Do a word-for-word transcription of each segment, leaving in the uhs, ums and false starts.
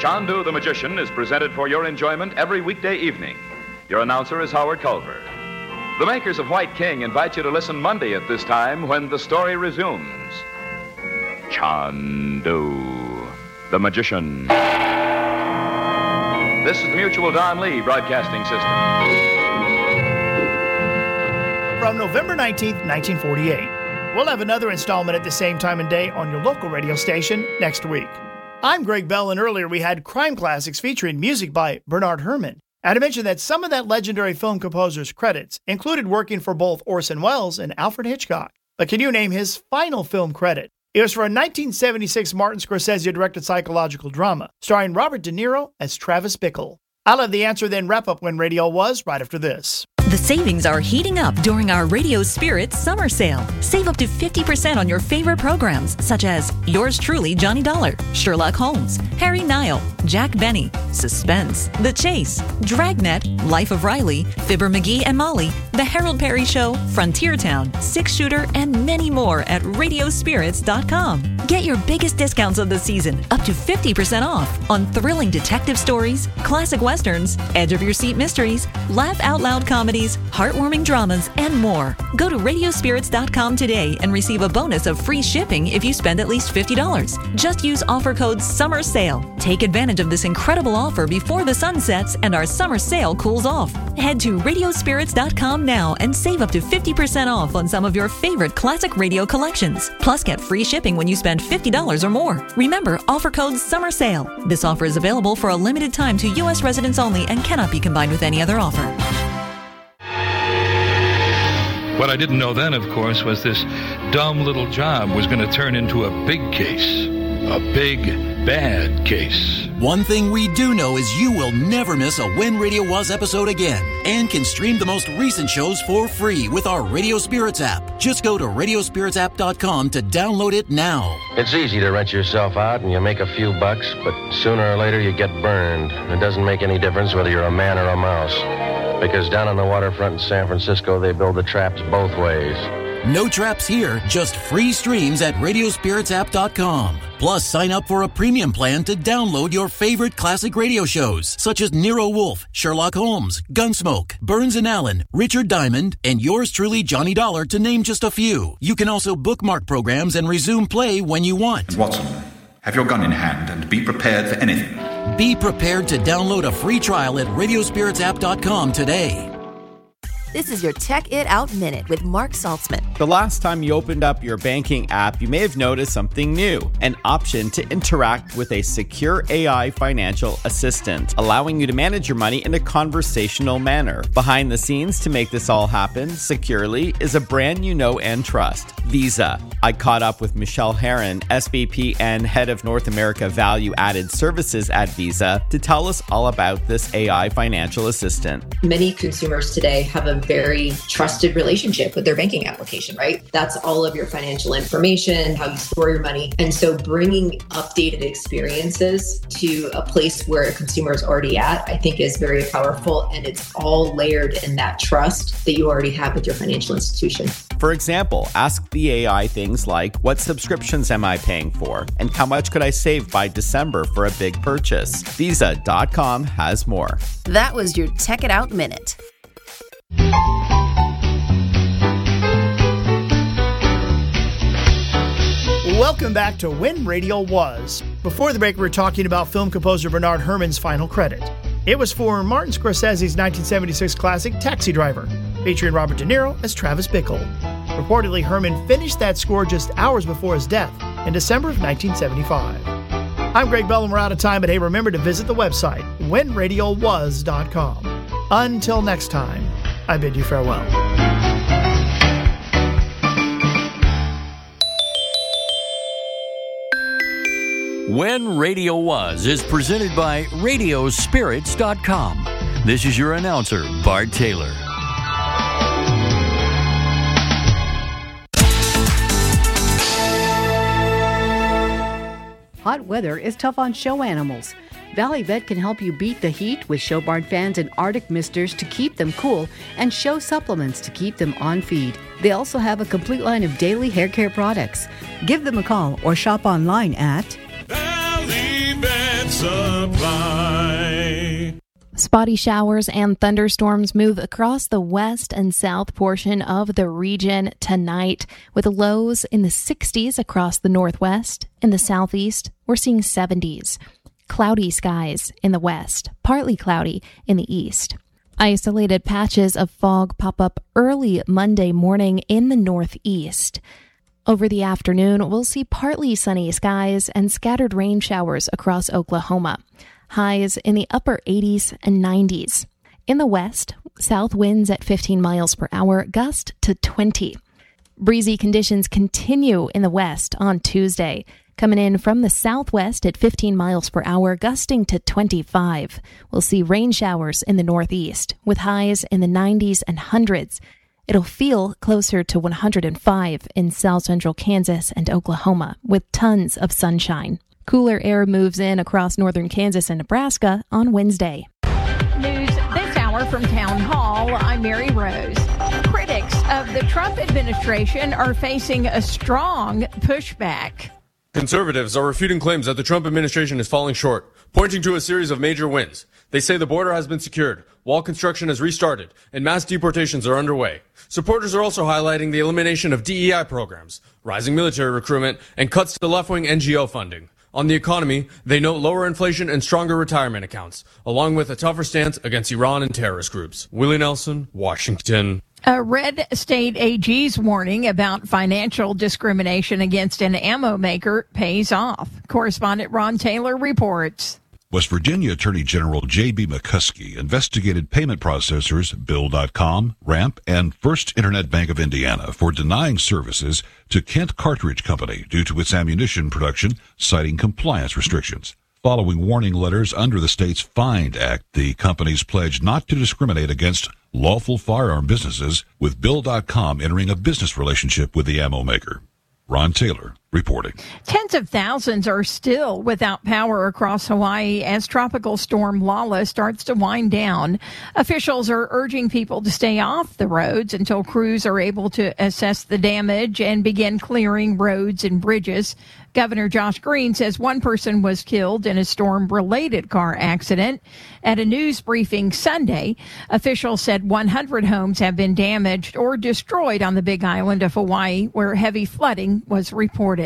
Chandu the Magician is presented for your enjoyment every weekday evening. Your announcer is Howard Culver. The makers of White King invite you to listen Monday at this time when the story resumes. Chandu the Magician. This is the Mutual Don Lee Broadcasting System. From November nineteenth, nineteen forty-eight. We'll have another installment at the same time and day on your local radio station next week. I'm Greg Bell, and earlier we had Crime Classics featuring music by Bernard Herrmann. And I mentioned that some of that legendary film composer's credits included working for both Orson Welles and Alfred Hitchcock. But can you name his final film credit? It was for a nineteen seventy-six Martin Scorsese-directed psychological drama, starring Robert De Niro as Travis Bickle. I'll have the answer then wrap up When Radio Was right after this. The savings are heating up during our Radio Spirit summer sale. Save up to fifty percent on your favorite programs, such as Yours Truly, Johnny Dollar, Sherlock Holmes, Harry Nile, Jack Benny, Suspense, The Chase, Dragnet, Life of Riley, Fibber McGee and Molly, The Harold Perry Show, Frontier Town, Six Shooter, and many more at radio spirits dot com. Get your biggest discounts of the season, up to fifty percent off, on thrilling detective stories, classic westerns, edge-of-your-seat mysteries, laugh-out-loud comedies, heartwarming dramas, and more. Go to radio spirits dot com today and receive a bonus of free shipping if you spend at least fifty dollars. Just use offer code SUMMERSALE. Take advantage of this incredible offer before the sun sets and our summer sale cools off. Head to radio spirits dot com now and save up to fifty percent off on some of your favorite classic radio collections. Plus, get free shipping when you spend fifty dollars or more. Remember, offer code SUMMERSALE. This offer is available for a limited time to U S residents only and cannot be combined with any other offer. What I didn't know then, of course, was this dumb little job was going to turn into a big case. A big, bad case. One thing we do know is you will never miss a When Radio Was episode again, and can stream the most recent shows for free with our Radio Spirits app. Just go to radio spirits app dot com to download it now. It's easy to rent yourself out and you make a few bucks, but sooner or later you get burned. It doesn't make any difference whether you're a man or a mouse, because down on the waterfront in San Francisco, they build the traps both ways. No traps here, just free streams at radio spirits app dot com. Plus, sign up for a premium plan to download your favorite classic radio shows, such as Nero Wolfe, Sherlock Holmes, Gunsmoke, Burns and Allen, Richard Diamond, and Yours Truly, Johnny Dollar, to name just a few. You can also bookmark programs and resume play when you want. Watson, have your gun in hand and be prepared for anything. Be prepared to download a free trial at radio spirits app dot com today. This is your Check It Out Minute with Mark Saltzman. The last time you opened up your banking app, you may have noticed something new, an option to interact with a secure A I financial assistant, allowing you to manage your money in a conversational manner. Behind the scenes to make this all happen securely is a brand you know and trust, Visa. I caught up with Michelle Herron, S V P and Head of North America Value Added Services at Visa, to tell us all about this A I financial assistant. Many consumers today have a very trusted relationship with their banking application, right? That's all of your financial information, how you store your money. And so bringing updated experiences to a place where a consumer is already at, I think is very powerful. And it's all layered in that trust that you already have with your financial institution. For example, ask the A I things like, what subscriptions am I paying for? And how much could I save by December for a big purchase? Visa dot com has more. That was your Check It Out Minute. Welcome back to When Radio Was. Before the break, we were talking about film composer Bernard Herrmann's final credit. It was for Martin Scorsese's nineteen seventy-six classic Taxi Driver, featuring Robert De Niro as Travis Bickle. Reportedly, Herrmann finished that score just hours before his death in December of nineteen seventy-five. I'm Greg Bell, and we're out of time, but hey, remember to visit the website, when radio was dot com. Until next time, I bid you farewell. When Radio Was is presented by radio spirits dot com. This is your announcer, Bart Taylor. Hot weather is tough on show animals. Valley Vet can help you beat the heat with show barn fans and Arctic misters to keep them cool and show supplements to keep them on feed. They also have a complete line of daily hair care products. Give them a call or shop online at Valley Vet Supply. Spotty showers and thunderstorms move across the west and south portion of the region tonight, with lows in the sixties across the northwest. In the southeast, we're seeing seventies. Cloudy skies in the west, partly cloudy in the east. Isolated patches of fog pop up early Monday morning in the northeast. Over the afternoon, we'll see partly sunny skies and scattered rain showers across Oklahoma. Highs in the upper eighties and nineties. In the west, south winds at fifteen miles per hour, gust to twenty. Breezy conditions continue in the west on Tuesday, coming in from the southwest at fifteen miles per hour, gusting to twenty-five. We'll see rain showers in the northeast, with highs in the nineties and hundreds. It'll feel closer to one hundred five in south central Kansas and Oklahoma, with tons of sunshine. Cooler air moves in across northern Kansas and Nebraska on Wednesday. News this hour from Town Hall. I'm Mary Rose. Critics of the Trump administration are facing a strong pushback. Conservatives are refuting claims that the Trump administration is falling short, pointing to a series of major wins. They say the border has been secured, wall construction has restarted, and mass deportations are underway. Supporters are also highlighting the elimination of D E I programs, rising military recruitment, and cuts to left-wing N G O funding. On the economy, they note lower inflation and stronger retirement accounts, along with a tougher stance against Iran and terrorist groups. Willie Nelson, Washington. A red state A G's warning about financial discrimination against an ammo maker pays off. Correspondent Ron Taylor reports. West Virginia Attorney General J B McCuskey investigated payment processors Bill dot com, Ramp, and First Internet Bank of Indiana for denying services to Kent Cartridge Company due to its ammunition production, citing compliance restrictions. Following warning letters under the state's FIND Act, the companies pledged not to discriminate against lawful firearm businesses, with Bill dot com entering a business relationship with the ammo maker. Ron Taylor reporting. Tens of thousands are still without power across Hawaii as Tropical Storm Lala starts to wind down. Officials are urging people to stay off the roads until crews are able to assess the damage and begin clearing roads and bridges. Governor Josh Green says one person was killed in a storm-related car accident. At a news briefing Sunday, officials said one hundred homes have been damaged or destroyed on the Big Island of Hawaii, where heavy flooding was reported.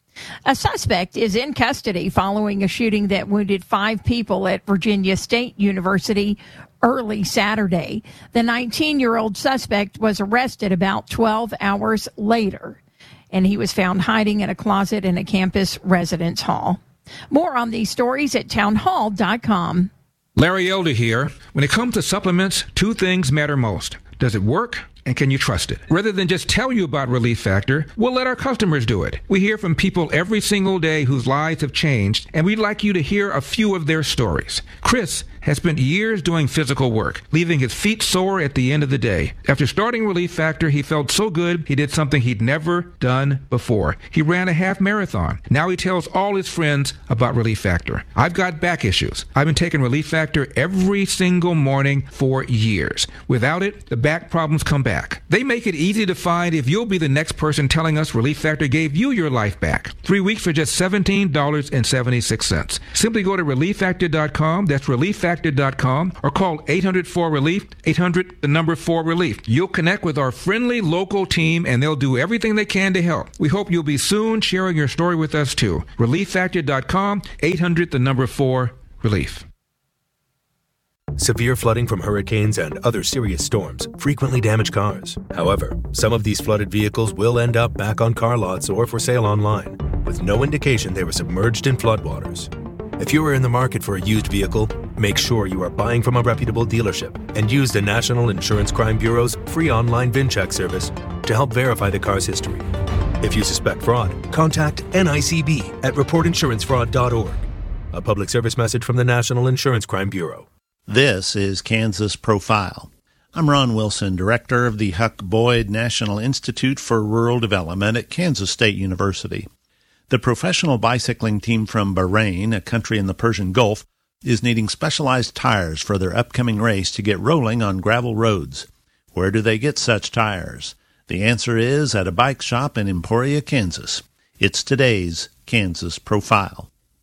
A suspect is in custody following a shooting that wounded five people at Virginia State University early Saturday. The nineteen-year-old suspect was arrested about twelve hours later, and he was found hiding in a closet in a campus residence hall. More on these stories at town hall dot com. Larry Elder here. When it comes to supplements, two things matter most. Does it work? And can you trust it? Rather than just tell you about Relief Factor, we'll let our customers do it. We hear from people every single day whose lives have changed, and we'd like you to hear a few of their stories. Chris has spent years doing physical work, leaving his feet sore at the end of the day. After starting Relief Factor, he felt so good, he did something he'd never done before. He ran a half marathon. Now he tells all his friends about Relief Factor. I've got back issues. I've been taking Relief Factor every single morning for years. Without it, the back problems come back. They make it easy to find if you'll be the next person telling us Relief Factor gave you your life back. Three weeks for just seventeen dollars and seventy-six cents. Simply go to relief factor dot com. That's relief factor dot com, or call eight hundred four relief, eight hundred, the number four relief. You'll connect with our friendly local team, and they'll do everything they can to help. We hope you'll be soon sharing your story with us, too. relief factor dot com, eight hundred, the number four relief. Severe flooding from hurricanes and other serious storms frequently damage cars. However, some of these flooded vehicles will end up back on car lots or for sale online, with no indication they were submerged in floodwaters. If you are in the market for a used vehicle, make sure you are buying from a reputable dealership and use the National Insurance Crime Bureau's free online VIN check service to help verify the car's history. If you suspect fraud, contact N I C B at report insurance fraud dot org. A public service message from the National Insurance Crime Bureau. This is Kansas Profile. I'm Ron Wilson, director of the Huck Boyd National Institute for Rural Development at Kansas State University. The professional bicycling team from Bahrain, a country in the Persian Gulf, is needing specialized tires for their upcoming race to get rolling on gravel roads. Where do they get such tires? The answer is at a bike shop in Emporia, Kansas. It's today's Kansas Profile.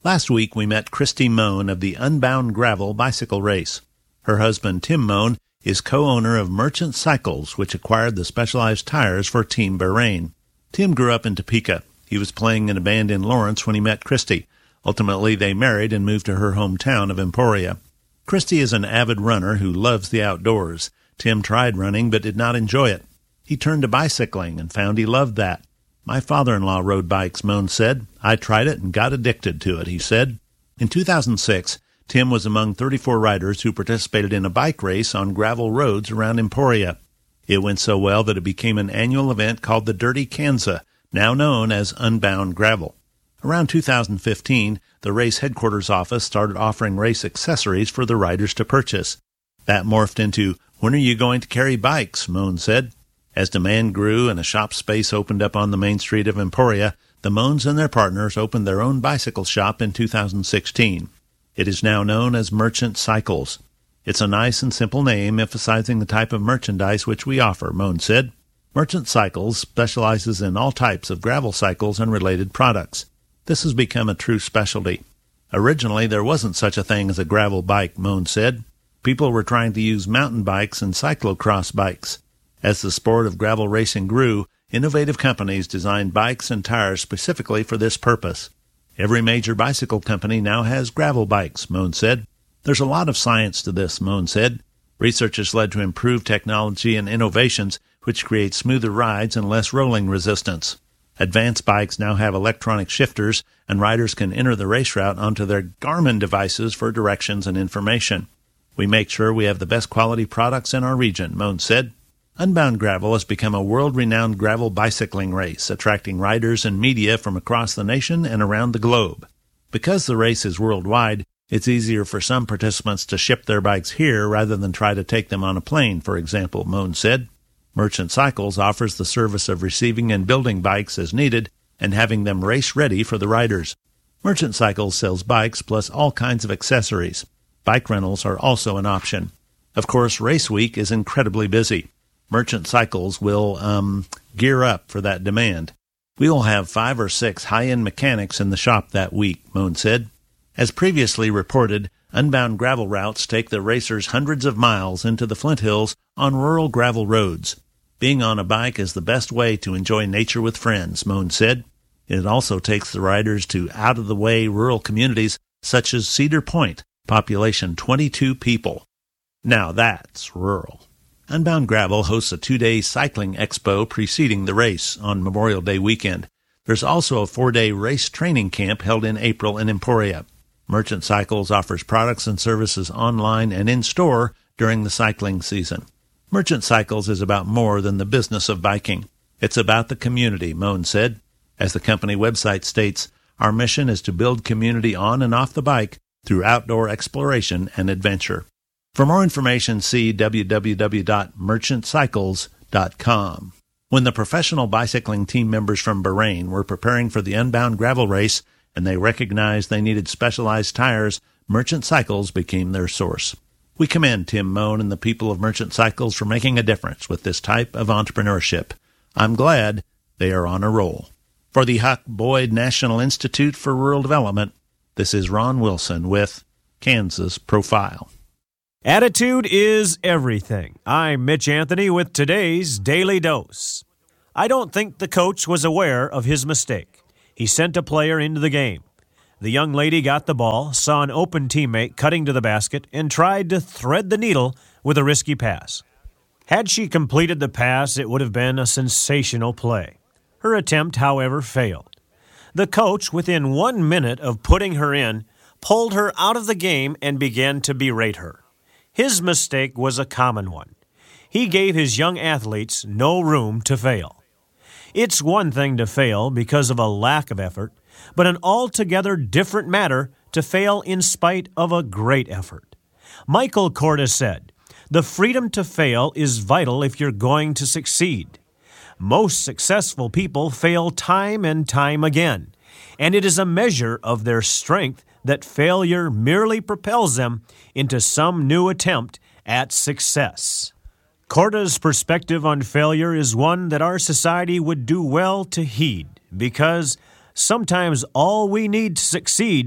Last week we met Christy Moan of the Unbound Gravel bicycle race. Her husband, Tim Moan, is co-owner of Merchant Cycles, which acquired the specialized tires for Team Bahrain. Tim grew up in Topeka. He was playing in a band in Lawrence when he met Christy. Ultimately, they married and moved to her hometown of Emporia. Christy is an avid runner who loves the outdoors. Tim tried running but did not enjoy it. He turned to bicycling and found he loved that. My father-in-law rode bikes, Moan said. I tried it and got addicted to it, he said. In two thousand six, Tim was among thirty-four riders who participated in a bike race on gravel roads around Emporia. It went so well that it became an annual event called the Dirty Kanza, now known as Unbound Gravel. Around two thousand fifteen, the race headquarters office started offering race accessories for the riders to purchase. That morphed into, when are you going to carry bikes, Moan said. As demand grew and a shop space opened up on the main street of Emporia, the Moans and their partners opened their own bicycle shop in two thousand sixteen. It is now known as Merchant Cycles. It's a nice and simple name emphasizing the type of merchandise which we offer, Moan said. Merchant Cycles specializes in all types of gravel cycles and related products. This has become a true specialty. Originally, there wasn't such a thing as a gravel bike, Moan said. People were trying to use mountain bikes and cyclocross bikes. As the sport of gravel racing grew, innovative companies designed bikes and tires specifically for this purpose. Every major bicycle company now has gravel bikes, Moan said. There's a lot of science to this, Moan said. Research has led to improved technology and innovations which create smoother rides and less rolling resistance. Advanced bikes now have electronic shifters, and riders can enter the race route onto their Garmin devices for directions and information. We make sure we have the best quality products in our region, Moan said. Unbound Gravel has become a world-renowned gravel bicycling race, attracting riders and media from across the nation and around the globe. Because the race is worldwide, it's easier for some participants to ship their bikes here rather than try to take them on a plane, for example, Moan said. Merchant Cycles offers the service of receiving and building bikes as needed and having them race-ready for the riders. Merchant Cycles sells bikes plus all kinds of accessories. Bike rentals are also an option. Of course, race week is incredibly busy. Merchant Cycles will, um, gear up for that demand. We'll have five or six high-end mechanics in the shop that week, Moan said. As previously reported, Unbound Gravel routes take the racers hundreds of miles into the Flint Hills on rural gravel roads. Being on a bike is the best way to enjoy nature with friends, Moan said. It also takes the riders to out-of-the-way rural communities such as Cedar Point, population twenty-two people. Now that's rural. Unbound Gravel hosts a two-day cycling expo preceding the race on Memorial Day weekend. There's also a four-day race training camp held in April in Emporia. Merchant Cycles offers products and services online and in-store during the cycling season. Merchant Cycles is about more than the business of biking. It's about the community, Moan said. As the company website states, our mission is to build community on and off the bike through outdoor exploration and adventure. For more information, see w w w dot merchant cycles dot com. When the professional bicycling team members from Bahrain were preparing for the Unbound Gravel race and they recognized they needed specialized tires, Merchant Cycles became their source. We commend Tim Moan and the people of Merchant Cycles for making a difference with this type of entrepreneurship. I'm glad they are on a roll. For the Huck Boyd National Institute for Rural Development, this is Ron Wilson with Kansas Profile. Attitude is everything. I'm Mitch Anthony with today's Daily Dose. I don't think the coach was aware of his mistake. He sent a player into the game. The young lady got the ball, saw an open teammate cutting to the basket, and tried to thread the needle with a risky pass. Had she completed the pass, it would have been a sensational play. Her attempt, however, failed. The coach, within one minute of putting her in, pulled her out of the game and began to berate her. His mistake was a common one. He gave his young athletes no room to fail. It's one thing to fail because of a lack of effort, but an altogether different matter to fail in spite of a great effort. Michael Korda said, "The freedom to fail is vital if you're going to succeed." Most successful people fail time and time again, and it is a measure of their strength that failure merely propels them into some new attempt at success. Korda's perspective on failure is one that our society would do well to heed, because sometimes all we need to succeed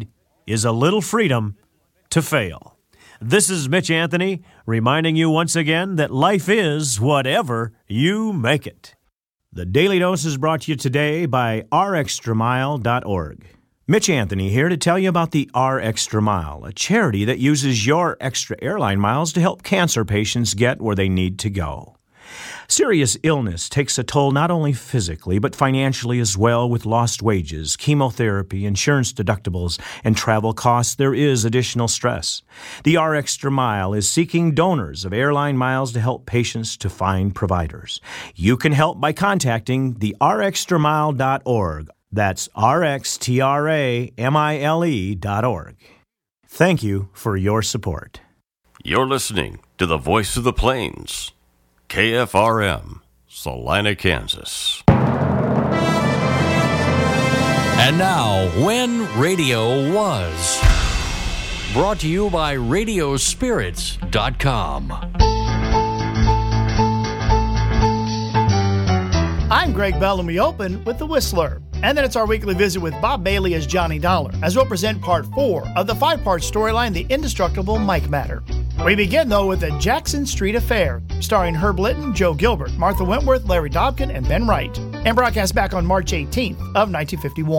is a little freedom to fail. This is Mitch Anthony reminding you once again that life is whatever you make it. The Daily Dose is brought to you today by r extra mile dot org. Mitch Anthony here to tell you about the R Extra Mile, a charity that uses your extra airline miles to help cancer patients get where they need to go. Serious illness takes a toll not only physically, but financially as well. With lost wages, chemotherapy, insurance deductibles, and travel costs, there is additional stress. The R Extra Mile is seeking donors of airline miles to help patients to find providers. You can help by contacting the r extra mile dot org. That's r x t r a m i l e dot org. Thank you for your support. You're listening to the Voice of the Plains. K F R M, Salina, Kansas. And now, When Radio Was. Brought to you by radio spirits dot com. I'm Greg Bell, and we open with The Whistler. And then it's our weekly visit with Bob Bailey as Johnny Dollar, as we'll present part four of the five-part storyline, The Indestructible Mike Matter. We begin, though, with the Jackson Street Affair, starring Herb Litton, Joe Gilbert, Martha Wentworth, Larry Dobkin, and Ben Wright, and broadcast back on March eighteenth of nineteen fifty-one.